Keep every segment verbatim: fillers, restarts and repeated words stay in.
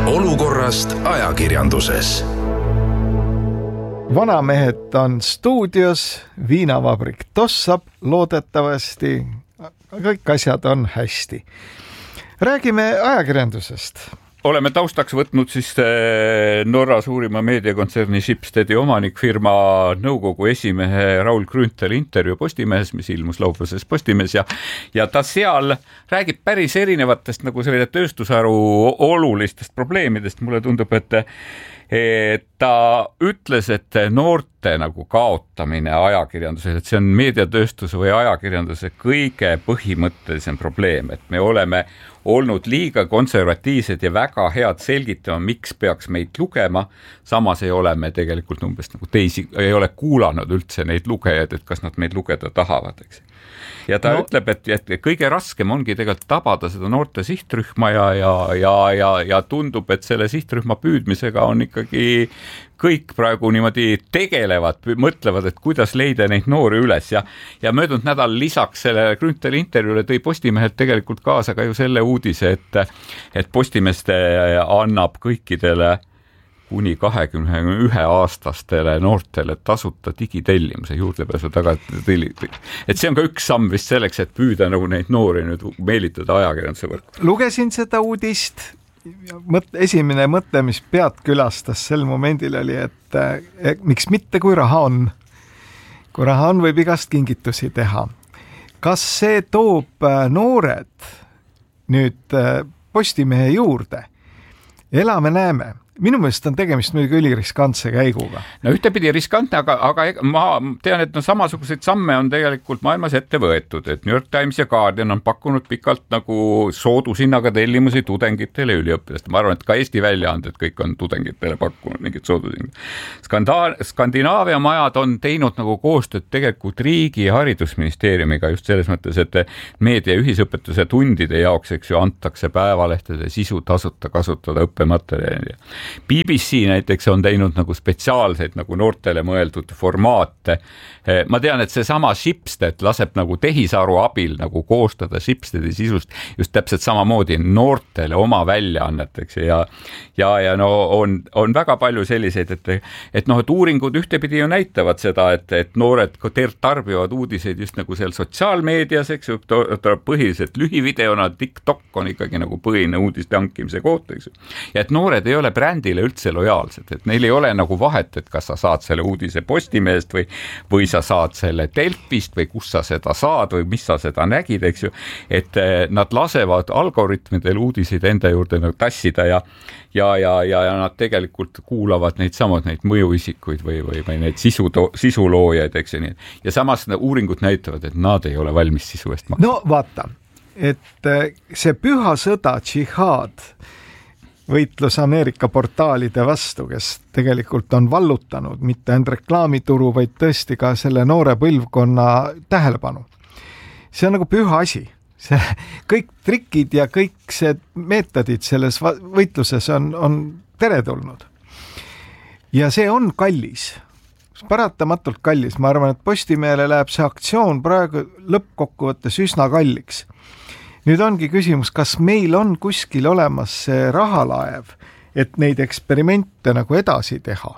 Olukorrast ajakirjanduses. Vanamehed on stuudios, viinavabrik tossab loodetavasti, kõik asjad on hästi. Räägime ajakirjandusest. Oleme taustaks võtnud siis Norra suurima meediakontserni Schibstedi omanikfirma nõukogu esimehe Raul Grünthali intervjuu Postimehes, mis ilmus laupäevases Postimehes ja, ja ta seal räägib päris erinevatest nagu selle tööstusharu olulistest probleemidest. Mulle tundub, et et ta ütles, et noorte nagu kaotamine ajakirjanduses, et see on meediatööstuse või ajakirjanduse kõige põhimõttelisem probleem, et me oleme olnud liiga konservatiivsed ja väga head selgitama, miks peaks meid lugema, samas ei ole me tegelikult umbes nagu teisi, ei ole kuulanud üldse neid lugejaid, et kas nad meid lugeda tahavad, eks. Ja ta no. ütleb, et, et kõige raskem ongi tegelikult tabada seda noorte sihtrühma ja, ja, ja, ja, ja tundub, et selle sihtrühma püüdmisega on ikkagi kõik praegu niimoodi tegelevad, mõtlevad, et kuidas leida neid noori üles ja, ja möödunud nädal lisaks selle Grünthali intervjuule tõi Postimehelt tegelikult kaasa ka ju selle uudise, et, et Postimees annab kõikidele kuni kahekümne ühe aastastele noortele tasuta digitellimuse juurdepääsu taga. Et see on ka üks samm vist selleks, et püüda nagu neid noori nüüd meelitada ajakirjanduse võrku. Lugesin seda uudist. Esimene mõte, mis pead külastas sel momendil oli, et, et miks mitte, kui raha on. Kui raha on, võib igast kingitusi teha. Kas see toob noored nüüd Postimehe juurde? Elame näeme. Minu meelest on tegemist muidugi üliriskantse käiguga. No ühtepidi riskantne, aga, aga ma tean, et no samasuguseid samme on tegelikult maailmas ette võetud, et New York Times ja Guardian on pakkunud pikalt nagu soodushinnaga tellimusi tudengitele üliõpilast. Ma arvan, et ka Eesti väljaanded kõik on tudengitele pakkunud mingit soodushinga. Skanda- Skandinaavia majad on teinud nagu koostööd tegelikult riigi ja haridusministeeriumiga just selles mõttes, et meedia ühisõpetuse tundide jaoks, eks ju, antakse päevalehtede sisu tasuta kasutada õppematerjali. B B C näiteks on teinud nagu spetsiaalseid nagu noortele mõeldud formaate. Ma tean, et see sama Schibsted laseb nagu tehisaru abil nagu koostada Schibstedi sisust just täpselt samamoodi noortele oma väljaanneteks ja, ja, ja no on, on väga palju selliseid, et, et noh, et uuringud ühtepidi ju näitavad seda, et, et noored tarbivad uudiseid just nagu seal sotsiaalmeedias, eks ju, põhiliselt lühivideona, TikTok on ikkagi nagu põhine uudiste hankimise koht, eks ju. Ja et noored ei ole brändile üldse lojaalsed, et neil ei ole nagu vahet, et kas sa saad selle uudise Postimehest või, või sa saad selle Delfist või kus sa seda saad või mis sa seda nägid, eks ju, et nad lasevad algoritmidel uudiseid enda juurde nagu tassida ja, ja, ja, ja, ja nad tegelikult kuulavad neid samad, neid mõjuisikuid või, või, või neid sisu, sisuloojaid, eks ju, nii. Ja samas uuringud näitavad, et nad ei ole valmis sisu eest maksma. No vaata, et see püha sõda, džihaad, võitlus Ameerika portaalide vastu, kes tegelikult on vallutanud mitte ainult reklaamituru, vaid tõesti ka selle noore põlvkonna tähelepanu. See on nagu püha asi. See, kõik trikid ja kõik see meetodid selles võitluses on, on teretulnud. Ja see on kallis. Paratamatult kallis. Ma arvan, et Postimehele läheb see aktsioon praegu lõppkokkuvõttes üsna kalliks. Nüüd ongi küsimus, kas meil on kuskil olemas see rahalaev, et neid eksperimente nagu edasi teha.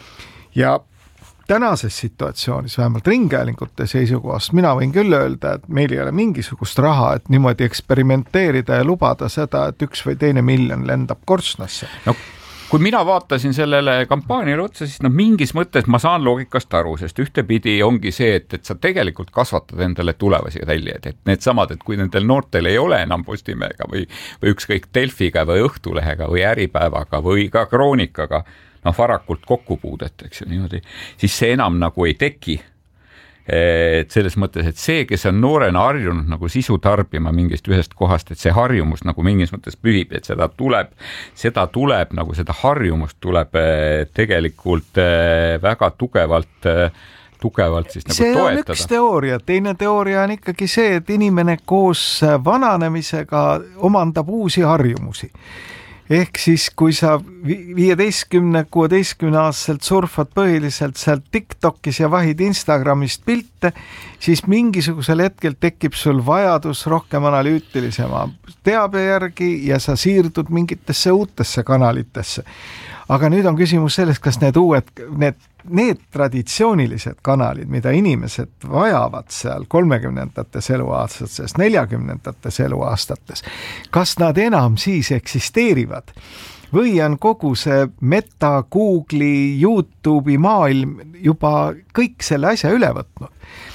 Ja tänases situatsioonis, vähemalt ringhäälingute seisukohast, mina võin küll öelda, et meil ei ole mingisugust raha, et niimoodi eksperimenteerida ja lubada seda, et üks või teine miljon lendab korstnasse. No. Kui mina vaatasin sellele kampaaniale otsa, siis no mingis mõttes ma saan loogikast aru, sest ühtepidi ongi see, et, et sa tegelikult kasvatad endale tulevasi tellijaid, et need samad, et kui nendel noortel ei ole enam Postimehega või, või ükskõik Delfiga või Õhtulehega või Äripäevaga või ka Kroonikaga, noh, varakult kokkupuudet, eks ju, niimoodi, siis see enam nagu ei teki. Et selles mõttes, et see, kes on noorena harjunud nagu sisu tarbima mingist ühest kohast, et see harjumus nagu mingis mõttes pühib, et seda tuleb, seda tuleb nagu seda harjumust tuleb tegelikult väga tugevalt, tugevalt siis nagu see toetada. See on üks teooria, teine teooria on ikkagi see, et inimene koos vananemisega omandab uusi harjumusi. ehk siis, kui sa viieteistkümne, kuueteistkümne aastaselt surfad põhiliselt sealt TikTokis ja vahid Instagramist pilte, siis mingisugusel hetkel tekib sul vajadus rohkem analüütilisema teabe järgi ja sa siirdud mingitesse uutesse kanalitesse. Aga nüüd on küsimus sellest, kas need uued, need, need traditsioonilised kanalid, mida inimesed vajavad seal kolmekümnendates eluaastates, neljakümnendates eluaastates, kas nad enam siis eksisteerivad? Või on kogu see Meta, Google'i, YouTube'i maailm juba kõik selle asja üle võtnud?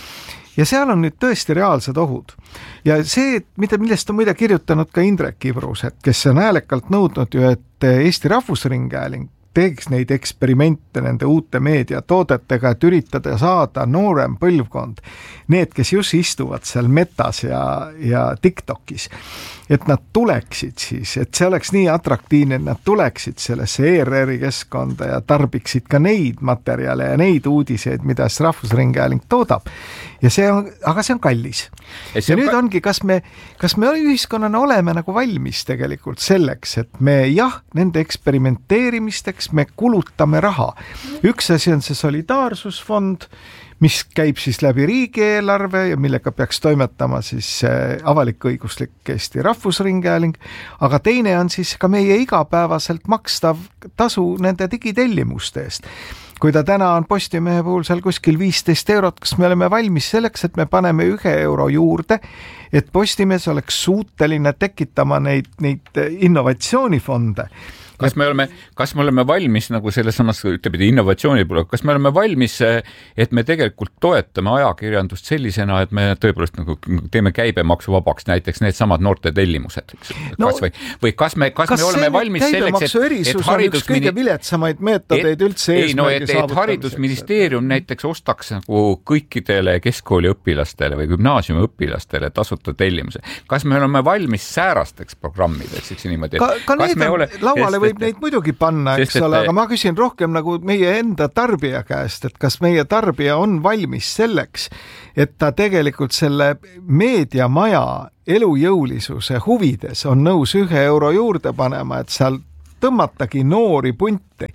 Ja seal on nüüd tõesti reaalsed ohud. Ja see, millest on muide kirjutanud ka Indrek Ibrus, et kes on häälekalt nõudnud ju, et Eesti Rahvusringhääling teeks neid eksperimente nende uute meediatoodetega, et üritada saada noorem põlvkond, need, kes just istuvad seal Metas ja, ja TikTokis, et nad tuleksid siis, et see oleks nii atraktiivne, et nad tuleksid sellesse E R R-i keskkonda ja tarbiksid ka neid materjale ja neid uudiseid, mida siis Rahvusringhääling toodab. Ja see on, aga see on kallis. Ja, ja nüüd ongi, kas me, kas me ühiskonnana oleme nagu valmis tegelikult selleks, et me jah, nende eksperimenteerimisteks me kulutame raha. Üks asi on see solidaarsusfond, mis käib siis läbi riigieelarve ja millega peaks toimetama siis avalik-õiguslik Eesti Rahvusringhääling, aga teine on siis ka meie igapäevaselt makstav tasu nende digitellimuste eest. Kui ta täna on Postimehe puhul seal kuskil viisteist eurot, kas me oleme valmis selleks, et me paneme ühe euro juurde, et Postimees oleks suuteline tekitama neid, neid innovatsioonifonde. Kas me oleme, kas me oleme valmis nagu selles samas ütlebidi innovatsiooni puhul, kas me oleme valmis, et me tegelikult toetame ajakirjandust sellisena, et me tõepoolest nagu teeme käibemaksu vabaks, näiteks need samad noorte tellimused. No, kas või, või kas me, kas kas me oleme valmis selleks, et, et haridus... kõige viletsamaid meetodeid et, üldse eesmärgi no, et, et haridusministeerium näiteks ostaks nagu kõikidele keskkooli õpilastele või gümnaasiumi õpilastele tasuta tellimuse. Kas me oleme valmis säärasteks programmideks, eks niimoodi? Ka, ka kas me ole, lauale võib neid muidugi panna, eks et, ole, aga ma küsin rohkem nagu meie enda tarbija käest, et kas meie tarbija on valmis selleks, et ta tegelikult selle meediamaja elujõulisuse huvides on nõus ühe euro juurde panema, et seal tõmmatagi noori punti.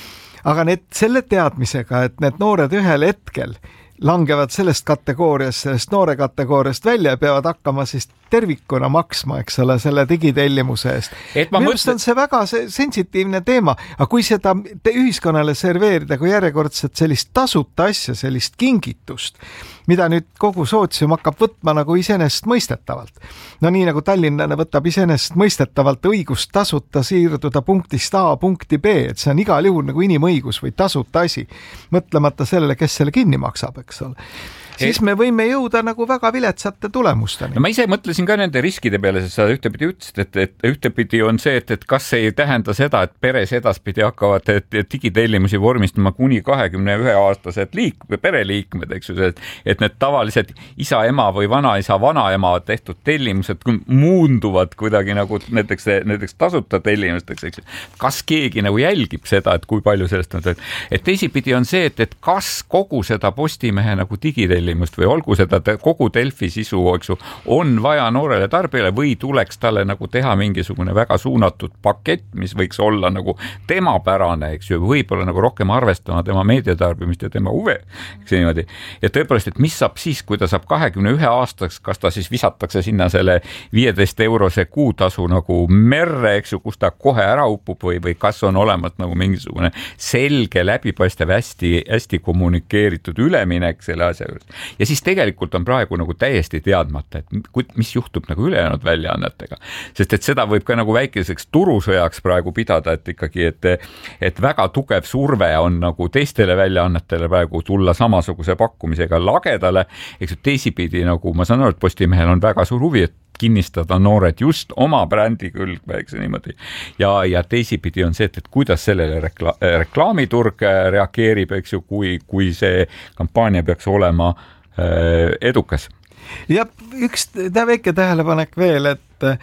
Aga need selle teadmisega, et need noored ühel hetkel langevad sellest kategooriast, sellest noore kategooriast välja ja peavad hakkama siis tervikuna maksma, eks ole, selle digitellimuse eest. Minu mõtlen... on see väga sensitiivne teema, aga kui seda ühiskonnale serveerida kui järjekordset sellist tasuta asja, sellist kingitust, mida nüüd kogu sootsium hakkab võtma nagu iseenesest mõistetavalt. No nii nagu tallinlane võtab iseenesest mõistetavalt õigust tasuta siirduda punktist A punkti B, et see on igal juhul nagu inimõigus või tasuta asi, mõtlemata sellele, kes selle kinni maksab, eks ole. Siis me võime jõuda nagu väga viletsate tulemusteni. No ma ise mõtlesin ka nende riskide peale, sest sa ühtepidi ütlesid, et, et ühtepidi on see, et, et kas ei tähenda seda, et peres edaspidi hakkavad et, et digitellimusi vormistama kuni kahekümne ühe aastased liik, pereliikmed, eks ju, et, et need tavalised isa, ema või vanaisa, vanaema tehtud tellimused muunduvad kuidagi nagu näiteks, näiteks tasuta tellimusteks, eks ju. Kas keegi nagu jälgib seda, et kui palju sellest on, et teisipidi on see, et, et kas kogu seda Postimehe nagu digitellimust või olgu seda kogu Delfi sisu, eks ju, on vaja noorele tarbijale või tuleks talle nagu teha mingisugune väga suunatud pakett, mis võiks olla nagu temapärane, eks ju, võib-olla nagu rohkem arvestama tema meediatarbimist ja tema huve, eks niimoodi. Ja tõepoolest, et mis saab siis, kui ta saab kahekümne ühe aastaks, kas ta siis visatakse sinna selle viieteist eurose kuutasu nagu merre, eks ju, kus ta kohe ära upub või, või kas on olemas nagu mingisugune selge, läbipaistev, hästi, hästi kommunikeeritud üleminek selle asja juures. Ja siis tegelikult on praegu nagu täiesti teadmata, et mis juhtub nagu ülejäänud väljaannetega. Sest et seda võib ka nagu väikeseks turusõjaks praegu pidada, et ikkagi, et, et väga tugev surve on nagu teistele väljaannetele praegu tulla samasuguse pakkumisega lagedale. Eks teisipidi nagu ma saan aru, et Postimehel on väga suur huvi, et kinnistada noored just oma brändi külg, eks niimoodi. Ja, ja teisipidi on see, et, et kuidas sellele rekla- reklaamiturg reageerib, eks ju, kui, kui see kampaania peaks olema äh, edukas. Ja üks väike tähelepanek veel,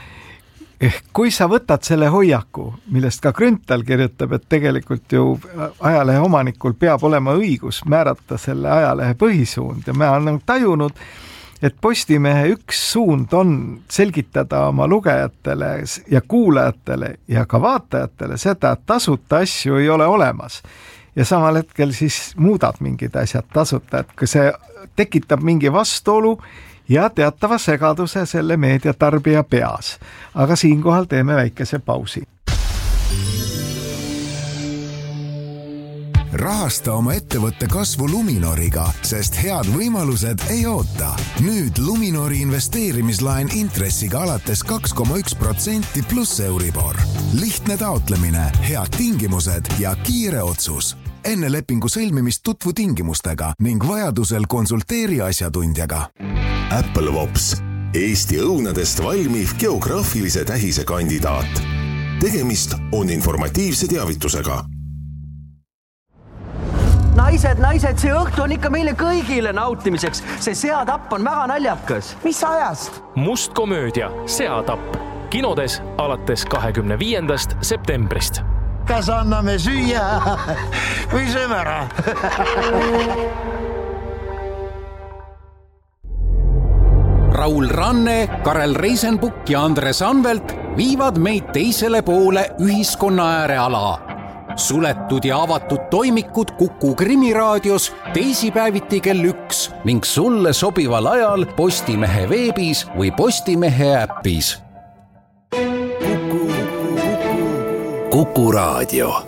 et kui sa võtad selle hoiaku, millest ka Grünthal kirjutab, et tegelikult ju ajalehe omanikul peab olema õigus määrata selle ajalehe põhisuund ja me oleme tajunud, et Postimehe üks suund on selgitada oma lugejatele ja kuulajatele ja ka vaatajatele seda, et tasuta asju ei ole olemas. Ja samal hetkel siis muudab mingid asjad tasuta, et kui see tekitab mingi vastuolu ja teatava segaduse selle meediatarbija peas. Aga siinkohal teeme väikese pausi. Rahasta oma ettevõtte kasvu Luminoriga, sest head võimalused ei oota. Nüüd Luminori investeerimislaen intressiga alates kaks koma üks protsenti pluss Euribor. Lihtne taotlemine, head tingimused ja kiire otsus. Enne lepingu sõlmimist tutvu tingimustega ning vajadusel konsulteeri asjatundjaga. Apple Vops, Eesti õunadest valmiv geograafilise tähise kandidaat. Tegemist on informatiivse teavitusega. Naised, naised, see õhtu on ikka meile kõigile nautimiseks. See seatapp on väga naljakas. Mis ajast? Must komöödia, seatapp. Kinodes alates kahekümne viiendast septembrist. Kas anname süüa või sõmera? Raul Ranne, Karel Reisenbuk ja Andres Anvelt viivad meid teisele poole ühiskonna ääreala. Suletud ja avatud toimikud Kuku Krimiraadios teisipäeviti kell üks ning sulle sobival ajal Postimehe veebis või Postimehe äppis. Kuku Raadio.